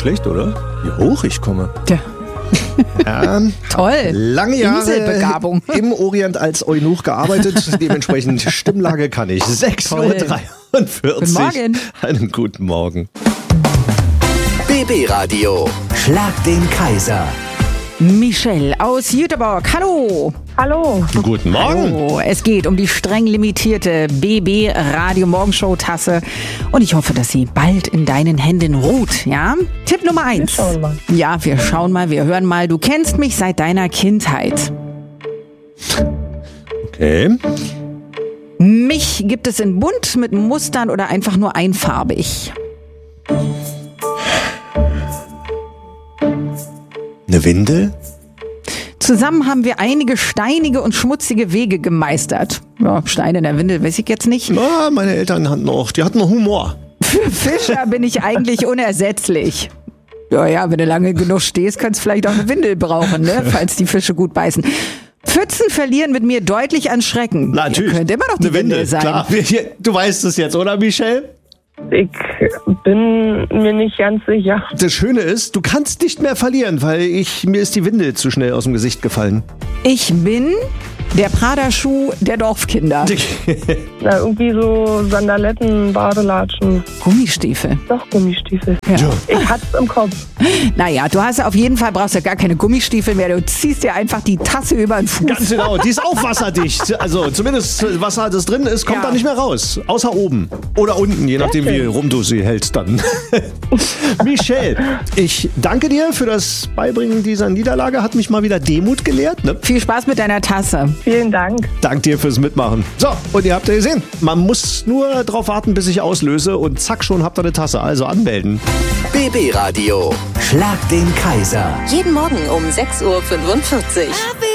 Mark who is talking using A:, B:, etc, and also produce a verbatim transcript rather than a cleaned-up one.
A: schlecht, oder? Wie hoch ich komme.
B: Ja.
A: Ja,
B: Toll.
A: Lange Jahre
B: Inselbegabung.
A: im Orient als Eunuch gearbeitet. Dementsprechend Stimmlage kann ich. sechs Uhr dreiundvierzig.
B: Guten Morgen.
A: Einen guten Morgen.
C: B B-Radio. Schlag den Kaiser.
B: Michelle aus Jüterbog. Hallo.
D: Hallo.
A: Guten Morgen.
B: Oh, es geht um die streng limitierte B B-Radio Morgenshow-Tasse und ich hoffe, dass sie bald in deinen Händen ruht, ja? Tipp Nummer eins.
D: Wir schauen mal.
B: Ja, wir schauen mal, wir hören mal. Du kennst mich seit deiner Kindheit.
A: Okay.
B: Mich gibt es in bunt mit Mustern oder einfach nur einfarbig.
A: Eine Windel?
B: Zusammen haben wir einige steinige und schmutzige Wege gemeistert. Ja, Steine in der Windel weiß ich jetzt nicht.
A: Ah, meine Eltern hatten auch, die hatten Humor.
B: Für Fischer bin ich eigentlich unersetzlich. Ja, ja, wenn du lange genug stehst, kannst du vielleicht auch eine Windel brauchen, ne? Falls die Fische gut beißen. Pfützen verlieren mit mir deutlich an Schrecken.
A: Natürlich.
B: Ja, könnte immer noch die
A: eine Windel,
B: Windel sein.
A: klar. Du weißt es jetzt, oder Michelle?
D: Ich bin mir nicht ganz sicher.
A: Das Schöne ist, du kannst nicht mehr verlieren, weil ich, mir ist die Windel zu schnell aus dem Gesicht gefallen.
B: Ich bin der Prada-Schuh der Dorfkinder.
D: Na, irgendwie so Sandaletten, Badelatschen.
B: Gummistiefel.
D: Doch, Gummistiefel.
B: Ja.
D: Ich hatte es im Kopf.
B: Naja, du hast auf jeden Fall, brauchst ja gar keine Gummistiefel mehr. Du ziehst dir einfach die Tasse über den Fuß.
A: Ganz genau, die ist auch wasserdicht. Also zumindest Wasser, das drin ist, kommt
B: Ja.
A: da nicht mehr raus. Außer oben oder unten, je nachdem wie rum du sie hältst dann. Michelle, ich danke dir für das Beibringen dieser Niederlage. Hat mich mal wieder Demut gelehrt. Ne?
B: Viel Spaß mit deiner Tasse.
D: Vielen Dank.
A: Dank dir fürs Mitmachen. So, und ihr habt ja gesehen, man muss nur drauf warten, bis ich auslöse und zack, schon habt ihr eine Tasse. Also anmelden.
C: B B-Radio. Schlag den Kaiser.
E: Jeden Morgen um sechs Uhr fünfundvierzig.